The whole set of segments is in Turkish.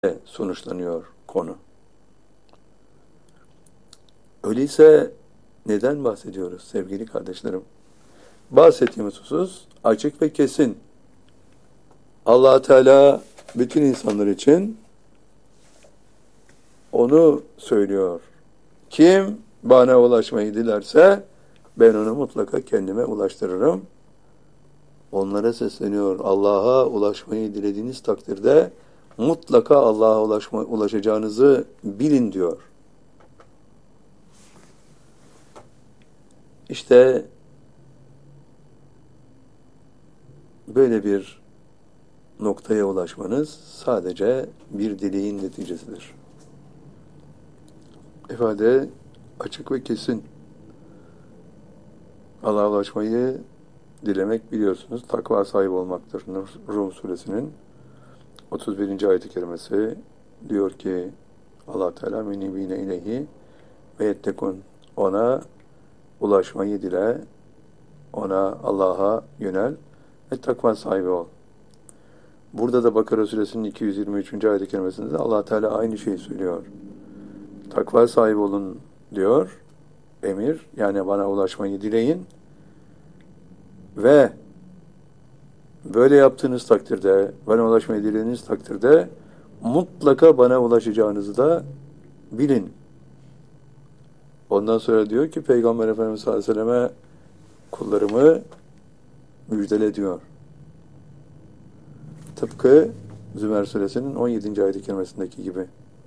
sonuçlanıyor konu. Öyleyse neden bahsediyoruz sevgili kardeşlerim? Bahsettiğimiz husus açık ve kesin. Allah Teala bütün insanlar için onu söylüyor. Kim bana ulaşmayı dilerse ben onu mutlaka kendime ulaştırırım. Onlara sesleniyor. Allah'a ulaşmayı dilediğiniz takdirde mutlaka Allah'a ulaşacağınızı bilin diyor. İşte böyle bir noktaya ulaşmanız sadece bir dileğin neticesidir. İfade açık ve kesin. Allah'a ulaşmayı dilemek biliyorsunuz takva sahibi olmaktır. Rum suresinin 31. ayet-i kerimesi diyor ki Allah Teala menibine ileyhi ve yettekun, ona ulaşmayı dile, ona Allah'a yönel ve takva sahibi ol. Burada da Bakara suresinin 223. ayet-i kerimesinde de Allah Teala aynı şeyi söylüyor. Takva sahibi olun diyor, emir, yani bana ulaşmayı dileyin ve böyle yaptığınız takdirde, bana ulaşmayı dilediğiniz takdirde mutlaka bana ulaşacağınızı da bilin. Ondan sonra diyor ki Peygamber Efendimiz sallallahu aleyhi ve selleme kullarımı müjdele diyor. Tıpkı Zümer suresinin 17. ayet-i kerimesindeki gibi.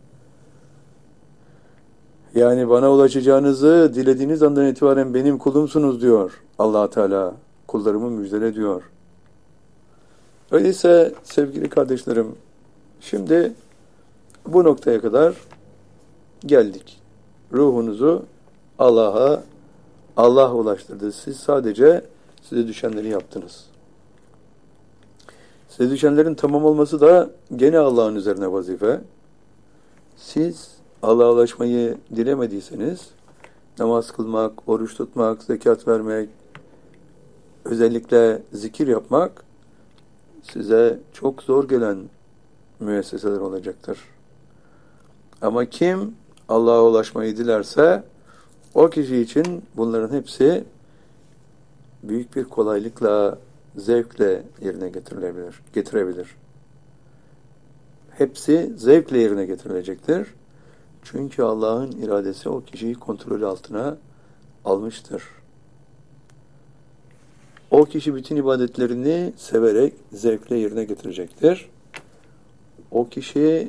Yani bana ulaşacağınızı dilediğiniz andan itibaren benim kulumsunuz diyor Allah Teala. Kullarımı müjdele diyor. Öyleyse sevgili kardeşlerim, şimdi bu noktaya kadar geldik. Ruhunuzu Allah ulaştırdı. Siz sadece size düşenleri yaptınız. Size düşenlerin tamam olması da gene Allah'ın üzerine vazife. Siz Allah'a ulaşmayı dilemediyseniz namaz kılmak, oruç tutmak, zekat vermek, özellikle zikir yapmak size çok zor gelen müesseseler olacaktır. Ama kim Allah'a ulaşmayı dilerse o kişi için bunların hepsi büyük bir kolaylıkla, zevkle yerine getirebilir. Hepsi zevkle yerine getirilecektir. Çünkü Allah'ın iradesi o kişiyi kontrol altına almıştır. O kişi bütün ibadetlerini severek, zevkle yerine getirecektir. O kişi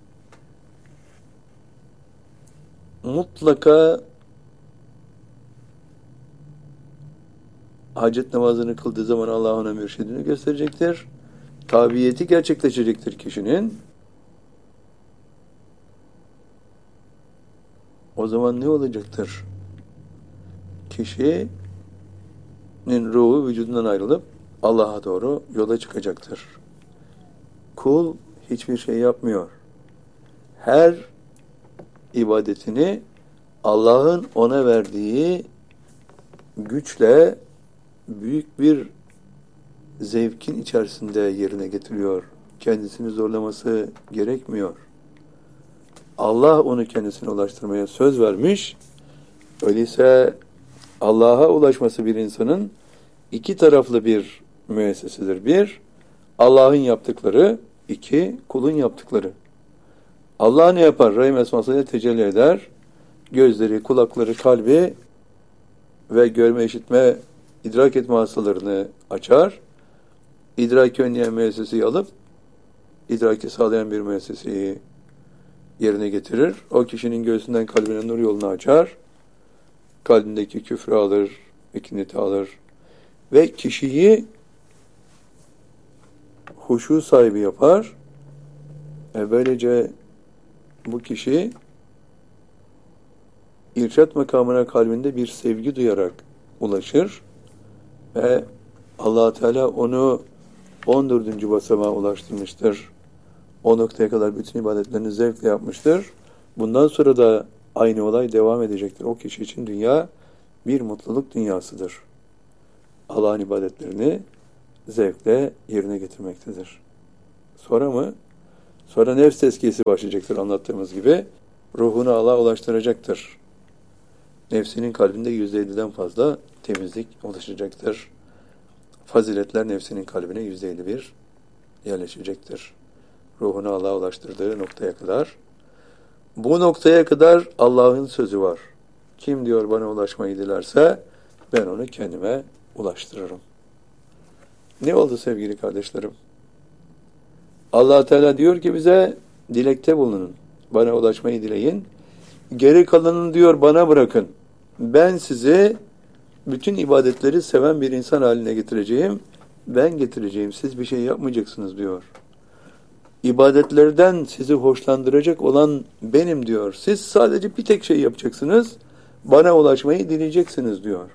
mutlaka hacet namazını kıldığı zaman Allah ona mürşidini gösterecektir. Tabiyeti gerçekleşecektir kişinin. O zaman ne olacaktır? Kişinin ruhu vücudundan ayrılıp Allah'a doğru yola çıkacaktır. Kul hiçbir şey yapmıyor. Her ibadetini Allah'ın ona verdiği güçle büyük bir zevkin içerisinde yerine getiriyor. Kendisini zorlaması gerekmiyor. Allah onu kendisine ulaştırmaya söz vermiş. Öyleyse Allah'a ulaşması bir insanın iki taraflı bir müessesesidir. Bir, Allah'ın yaptıkları. İki, kulun yaptıkları. Allah ne yapar? Rahim esmasıyla tecelli eder. Gözleri, kulakları, kalbi ve görme, işitme, idrak etme hastalarını açar. İdraki önleyen müesseseyi alıp idraki sağlayan bir müesseseyi yerine getirir. O kişinin göğsünden kalbine nur yolunu açar. Kalbindeki küfrü alır, ikineti alır. Ve kişiyi huşu sahibi yapar. Böylece bu kişi irşat makamına kalbinde bir sevgi duyarak ulaşır ve Allah Teala onu 14. basamağa ulaştırmıştır. O noktaya kadar bütün ibadetlerini zevkle yapmıştır. Bundan sonra da aynı olay devam edecektir. O kişi için dünya bir mutluluk dünyasıdır. Allah'ın ibadetlerini zevkle yerine getirmektedir. Sonra mı? Sonra nefs tezkiyesi başlayacaktır anlattığımız gibi. Ruhunu Allah'a ulaştıracaktır. Nefsinin kalbinde %50'den fazla temizlik oluşacaktır. Faziletler nefsinin kalbine %51 yerleşecektir. Ruhunu Allah'a ulaştırdığı noktaya kadar. Bu noktaya kadar Allah'ın sözü var. Kim diyor bana ulaşmayı dilerse ben onu kendime ulaştırırım. Ne oldu sevgili kardeşlerim? Allah Teala diyor ki bize dilekte bulunun. Bana ulaşmayı dileyin. Geri kalanını diyor bana bırakın. Ben sizi bütün ibadetleri seven bir insan haline getireceğim. Ben getireceğim. Siz bir şey yapmayacaksınız diyor. İbadetlerden sizi hoşlandıracak olan benim diyor. Siz sadece bir tek şey yapacaksınız. Bana ulaşmayı dileyeceksiniz diyor.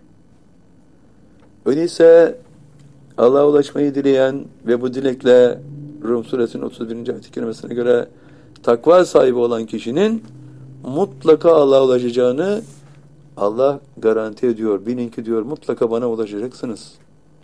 Öyleyse Allah'a ulaşmayı dileyen ve bu dilekle Rum suresinin 31. ayet-i kerimesine göre takva sahibi olan kişinin mutlaka Allah'a ulaşacağını Allah garanti ediyor. Bilin ki diyor mutlaka bana ulaşacaksınız.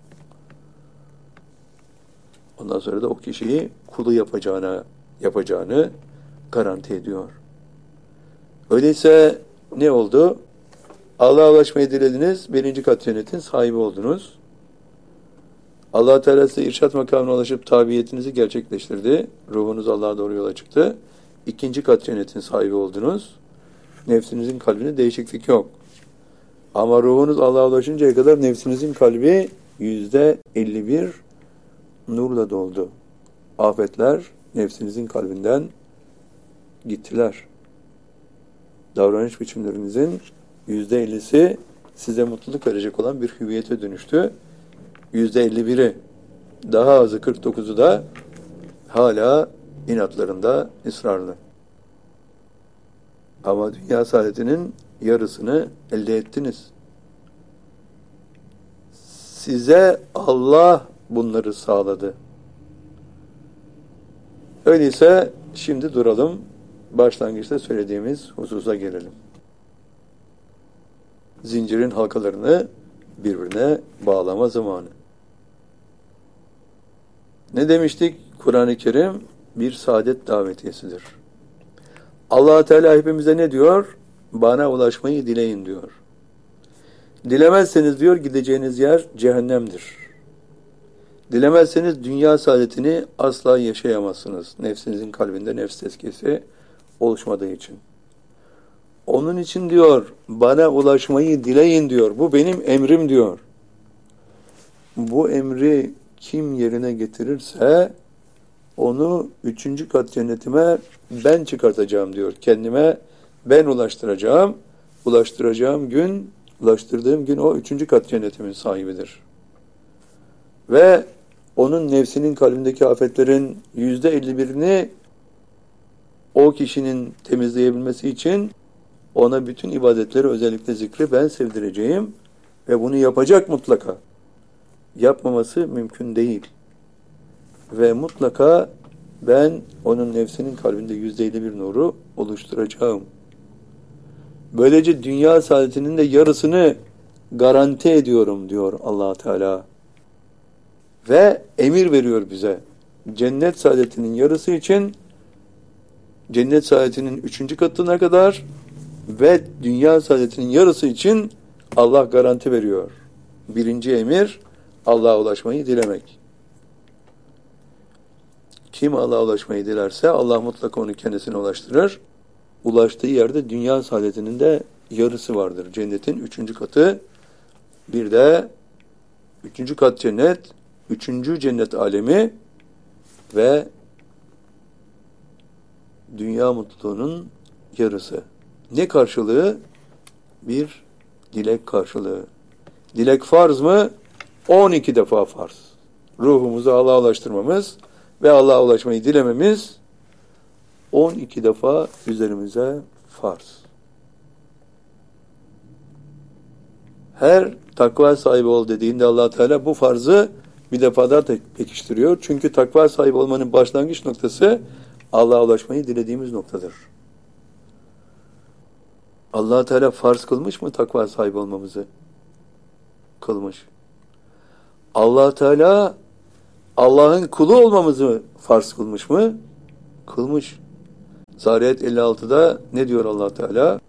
Ondan sonra da o kişiyi kulu yapacağını garanti ediyor. Öyleyse ne oldu? Allah'a ulaşmayı dilediniz. Birinci kat cennetin sahibi oldunuz. Allah Teala size irşat makamına ulaşıp tabiyetinizi gerçekleştirdi. Ruhunuz Allah'a doğru yola çıktı. İkinci kat cennetin sahibi oldunuz. Nefsinizin kalbinde değişiklik yok. Ama ruhunuz Allah'a ulaşıncaya kadar nefsinizin kalbi %51 nurla doldu. Afetler nefsinizin kalbinden gittiler. Davranış biçimlerinizin %50'si size mutluluk verecek olan bir hüviyete dönüştü. %51'i daha azı 49'u da hala inatlarında ısrarlı. Ama dünya saadetinin yarısını elde ettiniz. Size Allah bunları sağladı. Öyleyse şimdi duralım. Başlangıçta söylediğimiz hususa gelelim. Zincirin halkalarını birbirine bağlama zamanı. Ne demiştik? Kur'an-ı Kerim bir saadet davetiyesidir. Allah Teala hepimize ne diyor? Bana ulaşmayı dileyin diyor. Dilemezseniz diyor gideceğiniz yer cehennemdir. Dilemezseniz dünya saadetini asla yaşayamazsınız. Nefsinizin kalbinde nefs tezkiyesi oluşmadığı için. Onun için diyor bana ulaşmayı dileyin diyor. Bu benim emrim diyor. Bu emri kim yerine getirirse onu 3. kat cennetime ben çıkartacağım diyor. Kendime ben ulaştıracağım. Ulaştırdığım gün o 3. kat cennetimin sahibidir. Ve onun nefsinin kalbindeki afetlerin %51'ini o kişinin temizleyebilmesi için ona bütün ibadetleri özellikle zikri ben sevdireceğim ve bunu yapacak mutlaka. Yapmaması mümkün değil. Ve mutlaka ben onun nefsinin kalbinde %51 nuru oluşturacağım. Böylece dünya saadetinin de yarısını garanti ediyorum diyor Allah Teala. Ve emir veriyor bize. Cennet saadetinin yarısı için cennet saadetinin 3. katına kadar ve dünya saadetinin yarısı için Allah garanti veriyor. Birinci emir Allah'a ulaşmayı dilemek. Kim Allah'a ulaşmayı dilerse Allah mutlaka onu kendisine ulaştırır. Ulaştığı yerde dünya saadetinin de yarısı vardır. Cennetin 3. katı, bir de 3. kat cennet, 3. cennet alemi ve dünya mutluluğunun yarısı. Ne karşılığı? Bir dilek karşılığı. Dilek farz mı? 12 defa farz. Ruhumuzu Allah'a ulaştırmamız ve Allah'a ulaşmayı dilememiz 12 defa üzerimize farz. Her takva sahibi ol dediğinde Allah Teala bu farzı bir defa daha pekiştiriyor. Çünkü takva sahibi olmanın başlangıç noktası Allah'a ulaşmayı dilediğimiz noktadır. Allah Teala farz kılmış mı takva sahibi olmamızı? Kılmış. Allah Teala Allah'ın kulu olmamızı farz kılmış mı? kılmış. Zariyat 56'da ne diyor Allah Teala?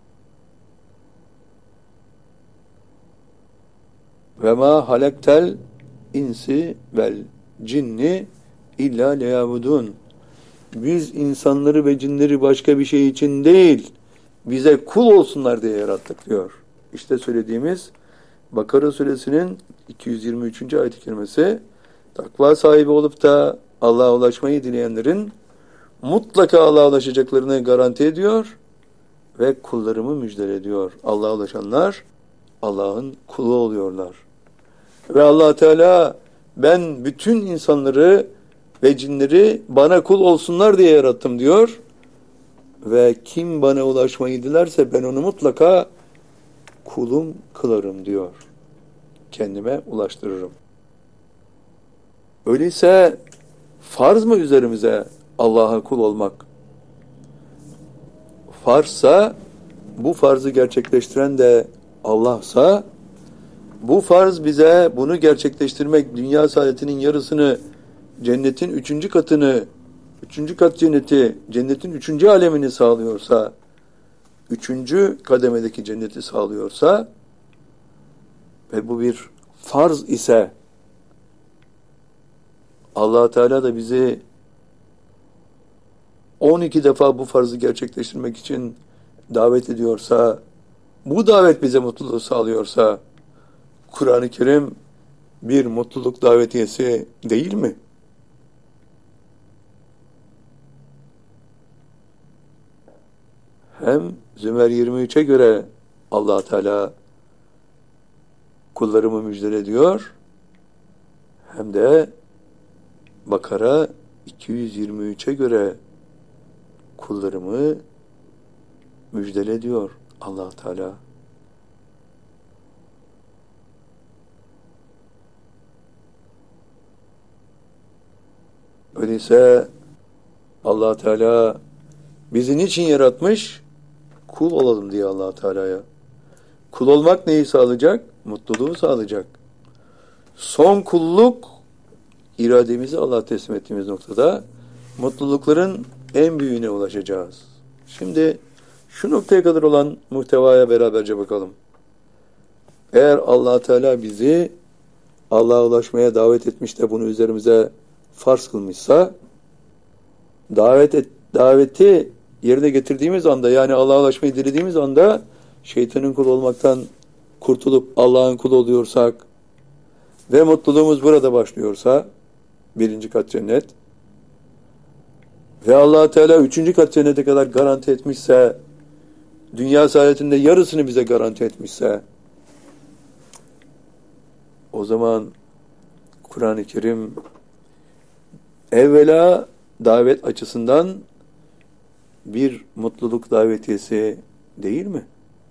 Ve ma halaktel insi vel cinni illa liyabudun. Biz insanları ve cinleri başka bir şey için değil, bize kul olsunlar diye yarattık diyor. İşte söylediğimiz Bakara suresinin 223. ayet-i kerimesi, takva sahibi olup da Allah'a ulaşmayı dileyenlerin mutlaka Allah'a ulaşacaklarını garanti ediyor ve kullarımı müjdele ediyor. Allah'a ulaşanlar Allah'ın kulu oluyorlar. Ve Allah Teala, ben bütün insanları ve cinleri bana kul olsunlar diye yarattım diyor. Ve kim bana ulaşmayı dilerse ben onu mutlaka kulum kılarım diyor. Kendime ulaştırırım. Öyleyse farz mı üzerimize Allah'a kul olmak? Farzsa, bu farzı gerçekleştiren de Allah'sa, bu farz bize bunu gerçekleştirmek, dünya saadetinin yarısını, cennetin 3. katını, 3. kat cenneti, cennetin 3. alemini sağlıyorsa, 3. kademedeki cenneti sağlıyorsa ve bu bir farz ise, Allah Teala da bizi 12 defa bu farzı gerçekleştirmek için davet ediyorsa, bu davet bize mutluluğu sağlıyorsa, Kur'an-ı Kerim bir mutluluk davetiyesi değil mi? Hem Zümer 23'e göre Allah Teala kullarımı müjdele ediyor, hem de Bakara 223'e göre kullarımı müjdele ediyor Allah Teala. Öyleyse Allah Teala bizi niçin yaratmış? Kul olalım diye Allah Teala'ya. Kul olmak neyi sağlayacak? Mutluluğu sağlayacak. Son kulluk, irademizi Allah'a teslim ettiğimiz noktada mutlulukların en büyüğüne ulaşacağız. Şimdi şu noktaya kadar olan muhtevaya beraberce bakalım. Eğer Allah Teala bizi Allah'a ulaşmaya davet etmiş de bunu üzerimize farz kılmışsa, daveti yerine getirdiğimiz anda, yani Allah'a ulaşmayı dilediğimiz anda şeytanın kulu olmaktan kurtulup Allah'ın kulu oluyorsak ve mutluluğumuz burada başlıyorsa, 1. kat cennet, ve Allah Teala 3. kat cennete kadar garanti etmişse, dünya saadetinde yarısını bize garanti etmişse, o zaman Kur'an-ı Kerim evvela davet açısından bir mutluluk davetiyesi değil mi?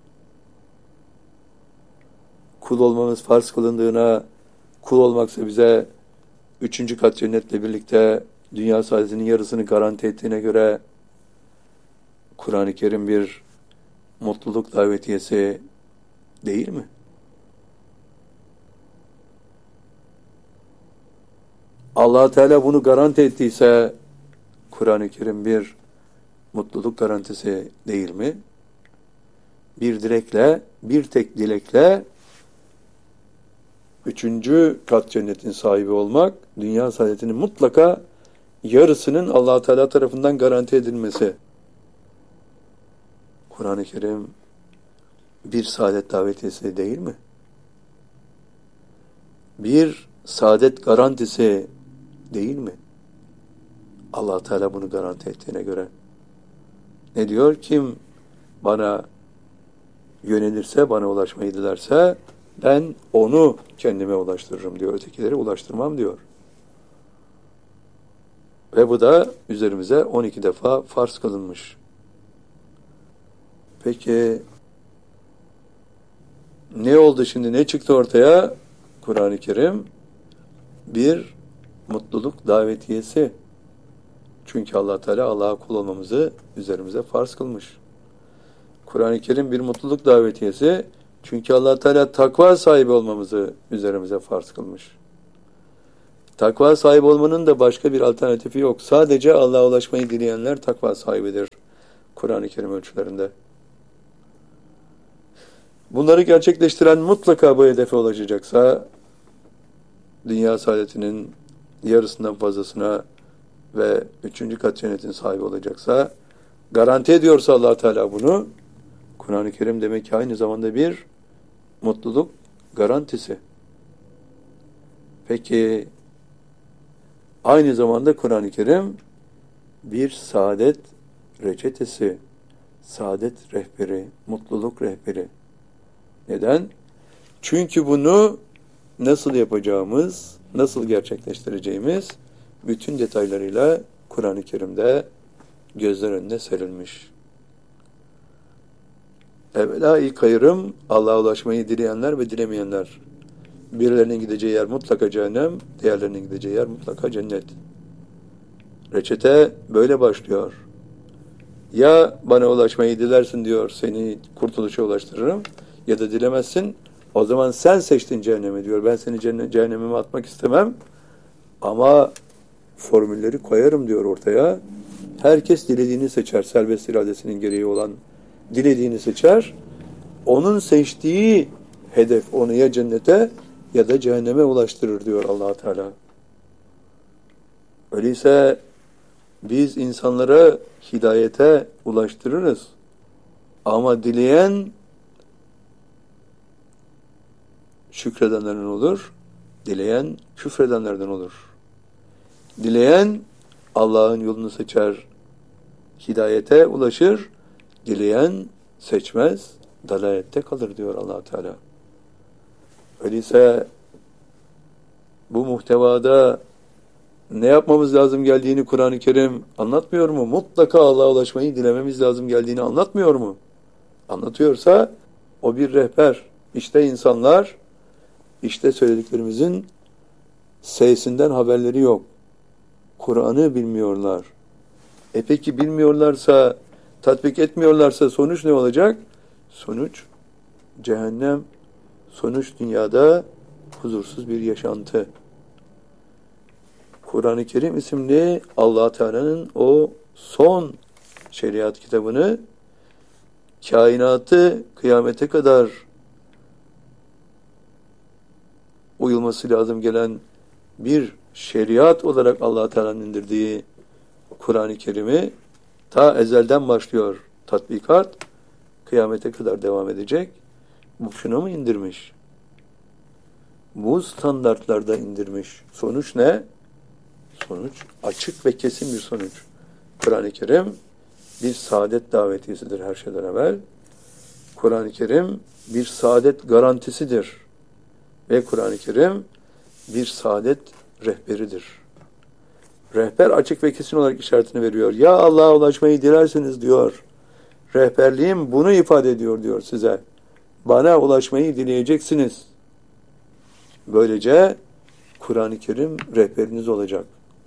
Kul olmamız farz kılındığına, kul olmaksa bize 3. kat cennetle birlikte dünya saadetinin yarısını garanti ettiğine göre Kur'an-ı Kerim bir mutluluk davetiyesi değil mi? Allah Teala bunu garanti ettiyse Kur'an-ı Kerim bir mutluluk garantisi değil mi? Bir dilekle, bir tek dilekle 3. kat cennetin sahibi olmak, dünya saadetinin mutlaka yarısının Allah Teala tarafından garanti edilmesi. Kur'an-ı Kerim bir saadet davetiyesi değil mi? Bir saadet garantisi değil mi? Allah Teala bunu garanti ettiğine göre. Ne diyor? Kim bana yönelirse, bana ulaşmayı dilerse ben onu kendime ulaştırırım diyor. Ötekileri ulaştırmam diyor. Ve bu da üzerimize 12 defa farz kılınmış. Peki ne oldu şimdi? Ne çıktı ortaya? Kur'an-ı Kerim bir mutluluk davetiyesi. Çünkü Allah Teala Allah'a kul olmamızı üzerimize farz kılmış. Kur'an-ı Kerim bir mutluluk davetiyesi. Çünkü Allah Teala takva sahibi olmamızı üzerimize farz kılmış. Takva sahibi olmanın da başka bir alternatifi yok. Sadece Allah'a ulaşmayı dileyenler takva sahibidir. Kur'an-ı Kerim ölçülerinde. Bunları gerçekleştiren mutlaka bu hedefe ulaşacaksa, dünya saadetinin yarısından fazlasına ve 3. kat cennetin sahibi olacaksa, garanti ediyorsa Allah Teala bunu, Kur'an-ı Kerim demek ki aynı zamanda bir mutluluk garantisi. Peki, aynı zamanda Kur'an-ı Kerim bir saadet reçetesi, saadet rehberi, mutluluk rehberi. Neden? Çünkü bunu nasıl yapacağımız, nasıl gerçekleştireceğimiz bütün detaylarıyla Kur'an-ı Kerim'de gözler önüne serilmiş. Evvela ilk ayrım Allah'a ulaşmayı dileyenler ve dilemeyenler. Birilerinin gideceği yer mutlaka cehennem, diğerlerinin gideceği yer mutlaka cennet. Reçete böyle başlıyor. Ya bana ulaşmayı dilersin diyor, seni kurtuluşa ulaştırırım, ya da dilemezsin, o zaman sen seçtin cehennemi diyor. Ben seni cehenneme atmak istemem ama formülleri koyarım diyor ortaya. Herkes dilediğini seçer, serbest iradesinin gereği olan dilediğini seçer. Onun seçtiği hedef onu ya cennete ya da cehenneme ulaştırır diyor Allah Teala. Öyleyse biz insanlara hidayete ulaştırırız. Ama dileyen şükredenlerden olur, dileyen küfredenlerden olur. Dileyen Allah'ın yolunu seçer, hidayete ulaşır, dileyen seçmez, dalalette kalır diyor Allah Teala. Öyleyse bu muhtevada ne yapmamız lazım geldiğini Kur'an-ı Kerim anlatmıyor mu? Mutlaka Allah'a ulaşmayı dilememiz lazım geldiğini anlatmıyor mu? Anlatıyorsa o bir rehber. İşte insanlar, işte söylediklerimizin sesinden haberleri yok. Kur'an'ı bilmiyorlar. Peki bilmiyorlarsa, tatbik etmiyorlarsa sonuç ne olacak? Sonuç cehennem, sonuç dünyada huzursuz bir yaşantı. Kur'an-ı Kerim isimli Allah Teala'nın o son şeriat kitabını kainatı kıyamete kadar uyulması lazım gelen bir şeriat olarak Allah Teala'nın indirdiği Kur'an-ı Kerim'i ta ezelden başlıyor tatbikat, kıyamete kadar devam edecek. Bu şuna mı indirmiş? Bu standartlarda indirmiş. Sonuç ne? Sonuç açık ve kesin bir sonuç. Kur'an-ı Kerim bir saadet davetiyesidir her şeyden evvel. Kur'an-ı Kerim bir saadet garantisidir. Ve Kur'an-ı Kerim bir saadet rehberidir. Rehber açık ve kesin olarak işaretini veriyor. Ya Allah'a ulaşmayı dilerseniz diyor, rehberliğim bunu ifade ediyor diyor size. Bana ulaşmayı dileyeceksiniz. Böylece Kur'an-ı Kerim rehberiniz olacak.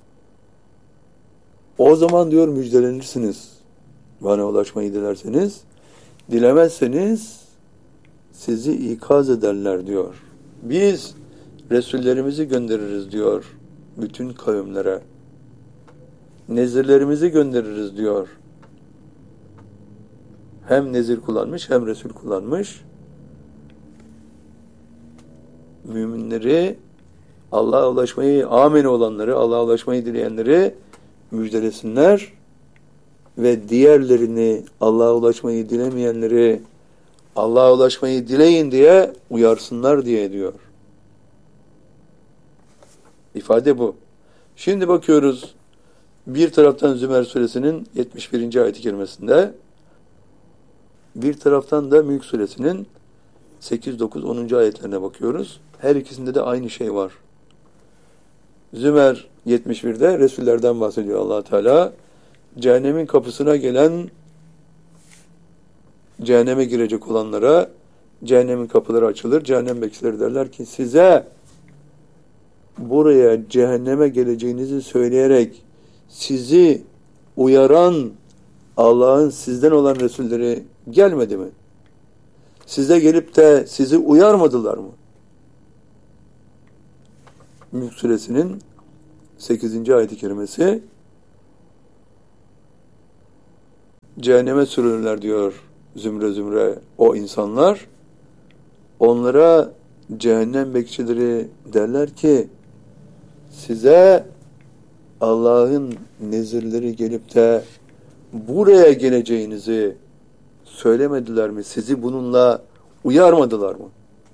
O zaman diyor müjdelenirsiniz. Bana ulaşmayı dilerseniz, dilemezseniz sizi ikaz ederler diyor. Biz Resullerimizi göndeririz diyor bütün kavimlere. Nezirlerimizi göndeririz diyor. Hem nezir kullanmış hem Resul kullanmış. Müminleri, Allah'a ulaşmayı, amin olanları, Allah'a ulaşmayı dileyenleri müjdelesinler ve diğerlerini, Allah'a ulaşmayı dilemeyenleri Allah'a ulaşmayı dileyin diye uyarsınlar diye diyor. İfade bu. Şimdi bakıyoruz bir taraftan Zümer suresinin 71. ayet-i kerimesinde, bir taraftan da Mülk suresinin 8, 9, 10. ayetlerine bakıyoruz. Her ikisinde de aynı şey var. Zümer 71'de Resullerden bahsediyor Allah Teala. Cehennemin kapısına gelen, cehenneme girecek olanlara cehennemin kapıları açılır. Cehennem bekçileri derler ki size buraya cehenneme geleceğinizi söyleyerek sizi uyaran Allah'ın sizden olan Resulleri gelmedi mi? Size gelip de sizi uyarmadılar mı? Mülk suresinin 8. ayet-i kerimesi cehenneme sürülürler diyor zümre zümre o insanlar. Onlara cehennem bekçileri derler ki size Allah'ın nezirleri gelip de buraya geleceğinizi söylemediler mi? Sizi bununla uyarmadılar mı?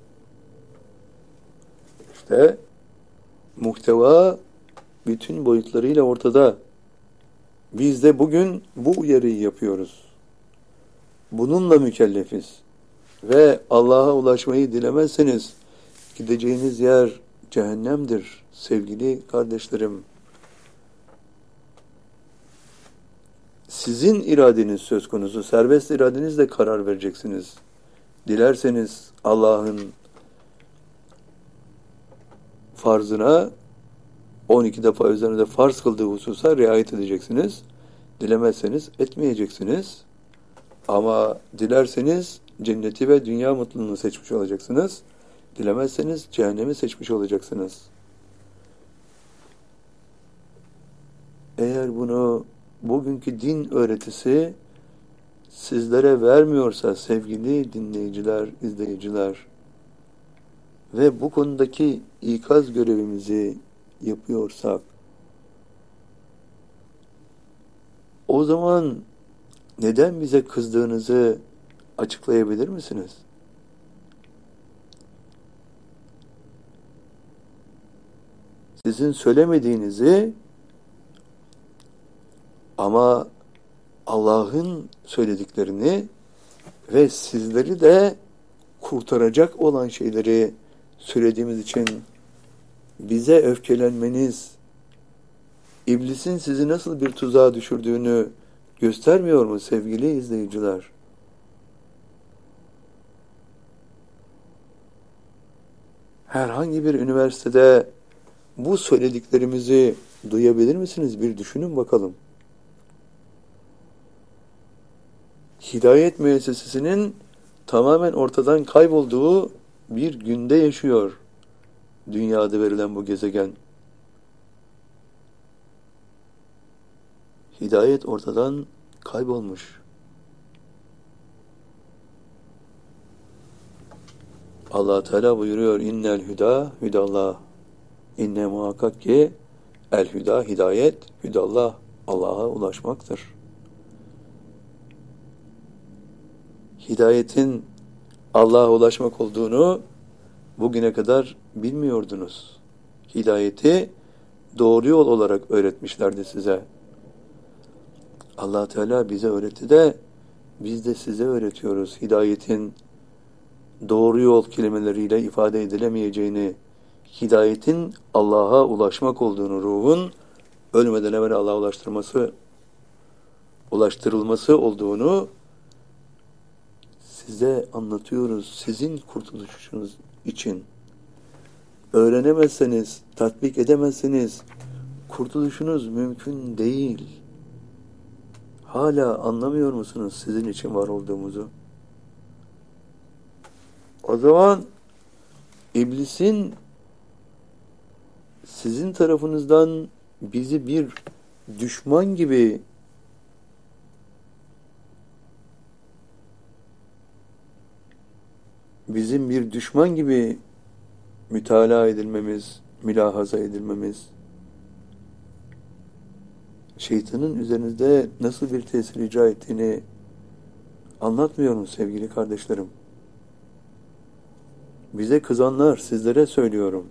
İşte muhteva bütün boyutlarıyla ortada. Biz de bugün bu uyarıyı yapıyoruz. Bununla mükellefiz. Ve Allah'a ulaşmayı dilemezseniz gideceğiniz yer cehennemdir sevgili kardeşlerim. Sizin iradeniz söz konusu. Serbest iradenizle karar vereceksiniz. Dilerseniz Allah'ın farzına 12 defa üzerinde farz kıldığı hususa riayet edeceksiniz. Dilemezseniz etmeyeceksiniz. Ama dilerseniz cenneti ve dünya mutluluğunu seçmiş olacaksınız. Dilemezseniz cehennemi seçmiş olacaksınız. Eğer bunu bugünkü din öğretisi sizlere vermiyorsa sevgili dinleyiciler, izleyiciler ve bu konudaki ikaz görevimizi yapıyorsak o zaman neden bize kızdığınızı açıklayabilir misiniz? Sizin söylemediğinizi ama Allah'ın söylediklerini ve sizleri de kurtaracak olan şeyleri söylediğimiz için bize öfkelenmeniz, iblisin sizi nasıl bir tuzağa düşürdüğünü göstermiyor mu sevgili izleyiciler? Herhangi bir üniversitede bu söylediklerimizi duyabilir misiniz? Bir düşünün bakalım. Hidayet müessesesinin tamamen ortadan kaybolduğu bir günde yaşıyor dünyada verilen bu gezegen. Hidayet ortadan kaybolmuş. Allah Teala buyuruyor innel hüda hüdallah. İnne muhakkak ki el hüda hidayet hüdallah. Allah'a ulaşmaktır. Hidayetin Allah'a ulaşmak olduğunu bugüne kadar bilmiyordunuz. Hidayeti doğru yol olarak öğretmişlerdi size. Allah Teala bize öğretti de biz de size öğretiyoruz. Hidayetin doğru yol kelimeleriyle ifade edilemeyeceğini, hidayetin Allah'a ulaşmak olduğunu, ruhun ölmeden evvel Allah'a ulaştırılması olduğunu size anlatıyoruz. Sizin kurtuluşunuz için. Öğrenemezseniz, tatbik edemezseniz kurtuluşunuz mümkün değil. Hala anlamıyor musunuz sizin için var olduğumuzu? O zaman iblisin sizin tarafınızdan bizi bir düşman gibi bizim bir düşman gibi mütalaa edilmemiz, mülahaza edilmemiz, şeytanın üzerinizde nasıl bir tesir icra ettiğini anlatmıyorum sevgili kardeşlerim. Bize kızanlar, sizlere söylüyorum.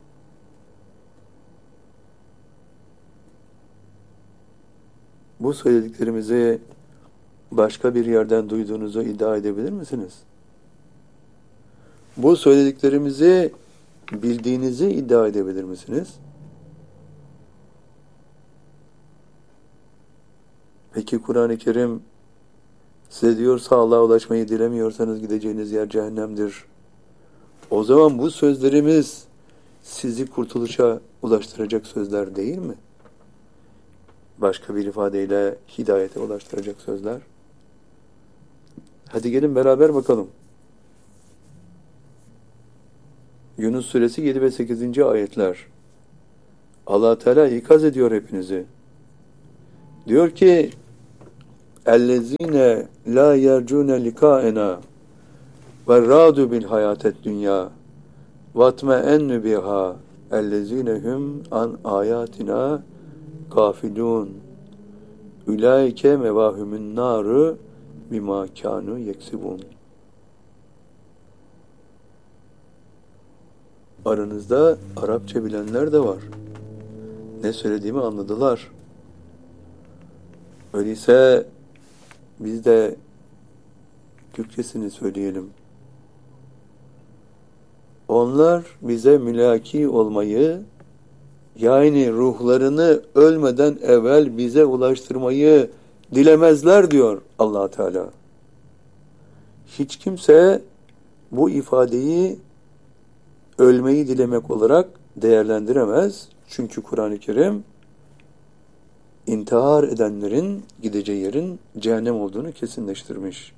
Bu söylediklerimizi başka bir yerden duyduğunuzu iddia edebilir misiniz? Bu söylediklerimizi bildiğinizi iddia edebilir misiniz? Peki Kur'an-ı Kerim size diyorsa Allah'a ulaşmayı dilemiyorsanız gideceğiniz yer cehennemdir. O zaman bu sözlerimiz sizi kurtuluşa ulaştıracak sözler değil mi? Başka bir ifadeyle hidayete ulaştıracak sözler. Hadi gelin beraber bakalım. Yunus suresi 7 ve 8. ayetler. Allah Teala ikaz ediyor hepinizi. Diyor ki اَلَّذ۪ينَ لَا يَرْجُونَ لِقَاءَنَا وَرَّادُوا بِالْحَيَاةِ الدُّنْيَا وَاتْمَأَنُّ بِهَا اَلَّذ۪ينَ هُمْ عَنْ آيَاتِنَا غَافِلُونَ اُولَٰئِكَ مَوَاهُمُ النَّارُ بِمَا كَانُوا يَكْسِبُونَ. Aranızda Arapça bilenler de var. Ne söylediğimi anladılar. Öyleyse biz de Türkçesini söyleyelim. Onlar bize mülaki olmayı, yani ruhlarını ölmeden evvel bize ulaştırmayı dilemezler diyor Allah Teala. Hiç kimse bu ifadeyi ölmeyi dilemek olarak değerlendiremez. Çünkü Kur'an-ı Kerim intihar edenlerin gideceği yerin cehennem olduğunu kesinleştirmiş.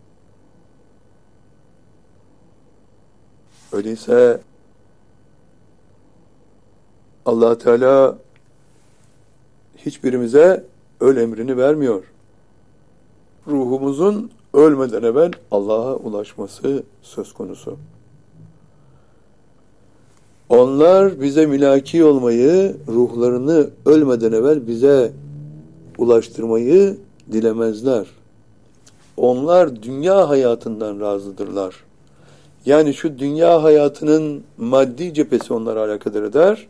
Öyleyse Allah Teala hiçbirimize öl emrini vermiyor. Ruhumuzun ölmeden evvel Allah'a ulaşması söz konusu. Onlar bize mülaki olmayı, ruhlarını ölmeden evvel bize ulaştırmayı dilemezler. Onlar dünya hayatından razıdırlar. Yani şu dünya hayatının maddi cephesi onları alakadar eder,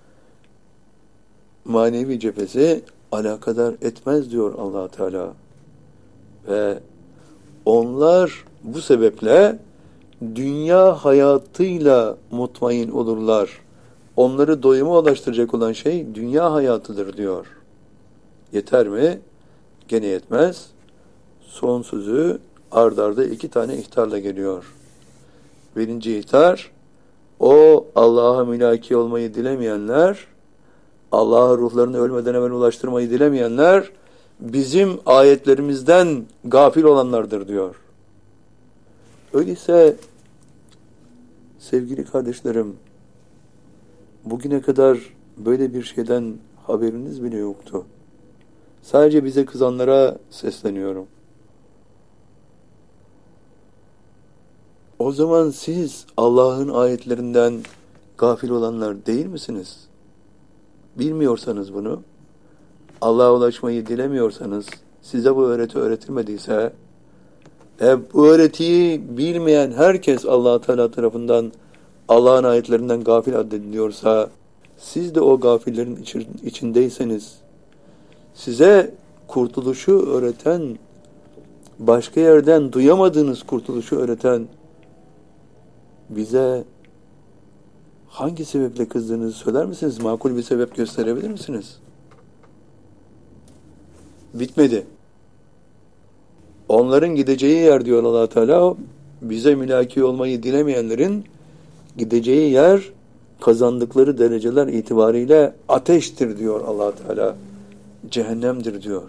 manevi cephesi alakadar etmez diyor Allah Teala. Ve onlar bu sebeple dünya hayatıyla mutmain olurlar. Onları doyuma ulaştıracak olan şey dünya hayatıdır diyor. Yeter mi? Gene yetmez. Son sözü ard arda 2 tane ihtarla geliyor. Birinci ihtar, o Allah'a mülaki olmayı dilemeyenler, Allah'a ruhlarını ölmeden evvel ulaştırmayı dilemeyenler, bizim ayetlerimizden gafil olanlardır diyor. Öyleyse sevgili kardeşlerim, bugüne kadar böyle bir şeyden haberiniz bile yoktu. Sadece bize kızanlara sesleniyorum. O zaman siz Allah'ın ayetlerinden gafil olanlar değil misiniz? Bilmiyorsanız bunu, Allah'a ulaşmayı dilemiyorsanız, size bu öğreti öğretilmediyse, bu öğretiyi bilmeyen herkes Allah Teala tarafından Allah'ın ayetlerinden gafil addediliyorsa, siz de o gafillerin içindeyseniz, size kurtuluşu öğreten, başka yerden duyamadığınız kurtuluşu öğreten bize hangi sebeple kızdığınızı söyler misiniz? Makul bir sebep gösterebilir misiniz? Bitmedi. Onların gideceği yer diyor Allah Teala, bize mülaki olmayı dilemeyenlerin gideceği yer kazandıkları dereceler itibariyle ateştir diyor Allah Teala. Cehennemdir diyor.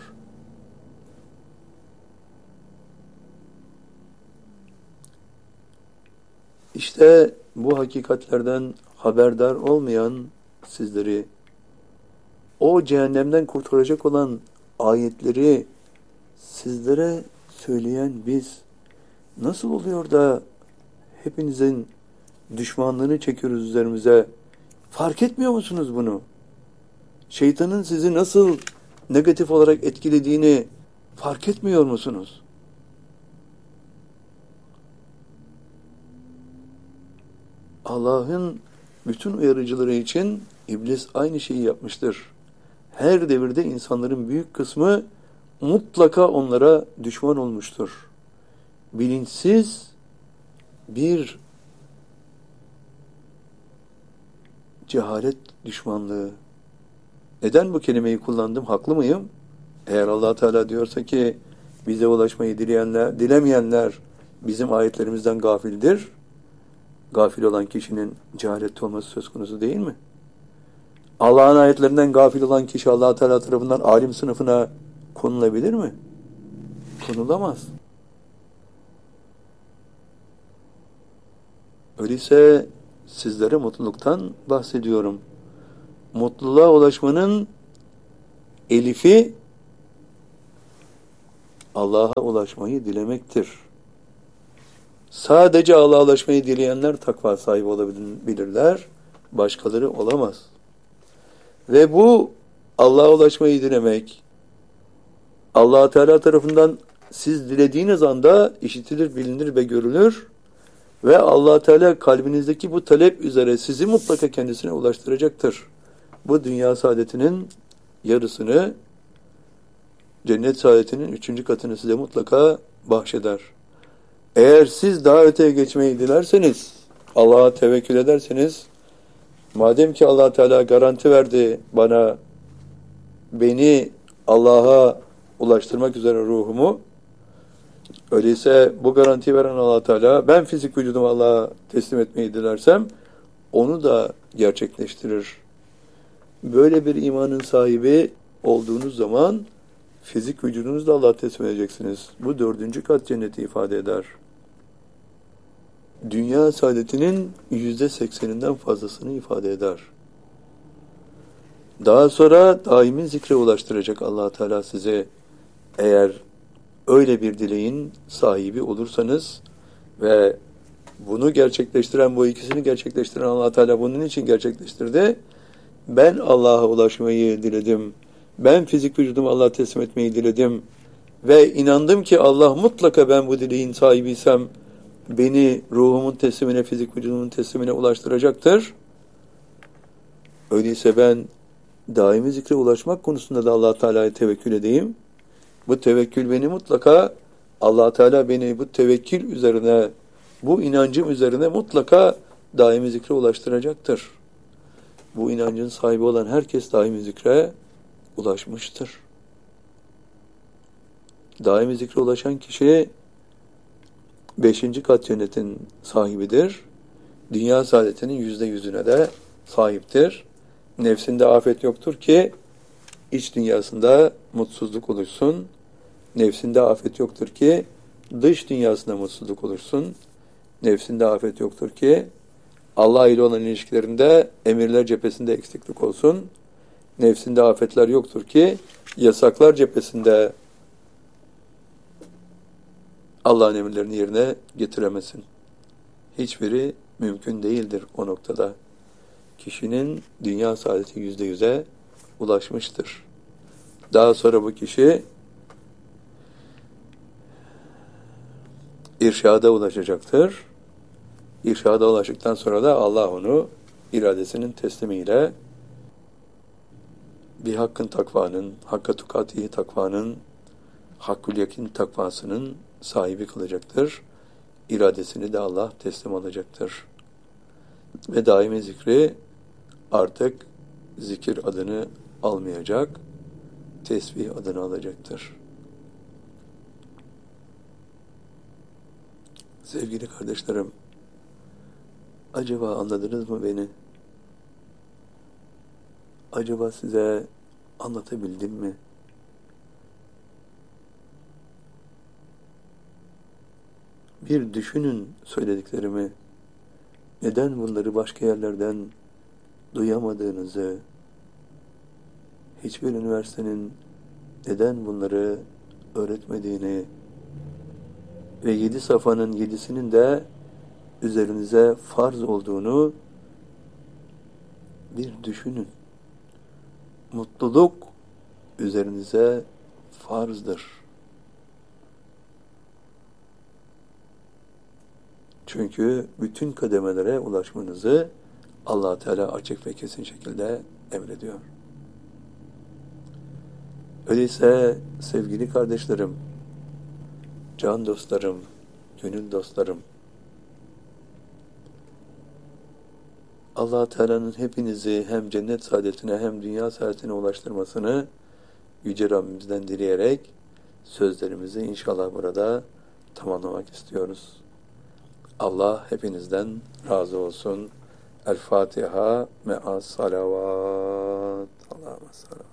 İşte bu hakikatlerden haberdar olmayan sizleri, o cehennemden kurtaracak olan ayetleri sizlere söyleyen biz, nasıl oluyor da hepinizin düşmanlığını çekiyoruz üzerimize? Fark etmiyor musunuz bunu? Şeytanın sizi nasıl negatif olarak etkilediğini fark etmiyor musunuz? Allah'ın bütün uyarıcıları için iblis aynı şeyi yapmıştır. Her devirde insanların büyük kısmı mutlaka onlara düşman olmuştur. Bilinçsiz bir cehalet düşmanlığı. Neden bu kelimeyi kullandım? Haklı mıyım? Eğer Allah Teala diyorsa ki bize ulaşmayı dilemeyenler bizim ayetlerimizden gafildir. Gafil olan kişinin cehaletli olması söz konusu değil mi? Allah'ın ayetlerinden gafil olan kişi Allah Teala tarafından alim sınıfına konulabilir mi? Konulamaz. Öyleyse sizlere mutluluktan bahsediyorum. mutluluğa ulaşmanın elifi Allah'a ulaşmayı dilemektir. Sadece Allah'a ulaşmayı dileyenler takva sahibi olabilirler. Başkaları olamaz. Ve bu Allah'a ulaşmayı dilemek, Allah Teala tarafından siz dilediğiniz anda işitilir, bilinir ve görülür ve Allah Teala kalbinizdeki bu talep üzere sizi mutlaka kendisine ulaştıracaktır. Bu dünya saadetinin yarısını, cennet saadetinin 3. katını size mutlaka bahşeder. Eğer siz daha öteye geçmeyi dilerseniz, Allah'a tevekkül ederseniz, madem ki Allah Teala garanti verdi bana, beni Allah'a ulaştırmak üzere ruhumu, öyleyse bu garantiyi veren Allah Teala, ben fizik vücudumu Allah'a teslim etmeyi dilersem, onu da gerçekleştirir. Böyle bir imanın sahibi olduğunuz zaman, fizik vücudunuzu da Allah'a teslim edeceksiniz. Bu 4. kat cenneti ifade eder. Dünya saadetinin %80'inden fazlasını ifade eder. Daha sonra daimi zikre ulaştıracak Allah Teala size, eğer öyle bir dileğin sahibi olursanız ve bunu gerçekleştiren, bu ikisini gerçekleştiren Allah Teala bunun için gerçekleştirdi. Ben Allah'a ulaşmayı diledim. Ben fizik vücudumu Allah'a teslim etmeyi diledim. Ve inandım ki Allah mutlaka ben bu dileğin sahibiysem beni ruhumun teslimine, fizik vücudumun teslimine ulaştıracaktır. Öyleyse ben daimi zikre ulaşmak konusunda da Allah Teala'ya tevekkül edeyim. Bu tevekkül beni mutlaka, Allah Teala beni bu tevekkül üzerine, bu inancım üzerine mutlaka daimi zikre ulaştıracaktır. Bu inancın sahibi olan herkes daimi zikre ulaşmıştır. Daimi zikre ulaşan kişi 5. kat cennetin sahibidir. Dünya saadetinin %100'üne de sahiptir. Nefsinde afet yoktur ki iç dünyasında mutsuzluk oluşsun. Nefsinde afet yoktur ki dış dünyasında mutsuzluk oluşsun. Nefsinde afet yoktur ki Allah ile olan ilişkilerinde emirler cephesinde eksiklik olsun. Nefsinde afetler yoktur ki yasaklar cephesinde Allah'ın emirlerini yerine getiremesin. Hiçbiri mümkün değildir o noktada. Kişinin dünya saadeti %100'e ulaşmıştır. Daha sonra bu kişi irşada ulaşacaktır. İrşada ulaştıktan sonra da Allah onu iradesinin teslimiyle bir hakkın takvanın, hakka tukatihi takvanın, hakkül yakin takvasının sahibi kılacaktır. İradesini de Allah teslim alacaktır. Ve daimi zikri artık zikir adını almayacak, tesbih adını alacaktır. Sevgili kardeşlerim, acaba anladınız mı beni? Acaba size anlatabildim mi? Bir düşünün söylediklerimi. Neden bunları başka yerlerden duyamadığınızı, hiçbir üniversitenin neden bunları öğretmediğini ve 7 safhanın 7'sinin de üzerinize farz olduğunu bir düşünün. Mutluluk üzerinize farzdır. Çünkü bütün kademelere ulaşmanızı Allah Teala açık ve kesin şekilde emrediyor. Öyleyse sevgili kardeşlerim, can dostlarım, gönül dostlarım, Allah Teala'nın hepinizi hem cennet saadetine hem dünya saadetine ulaştırmasını Yüce Rabbimizden dileyerek sözlerimizi inşallah burada tamamlamak istiyoruz. Allah hepinizden razı olsun. El Fatiha me'as salavat. Allah'a emanet.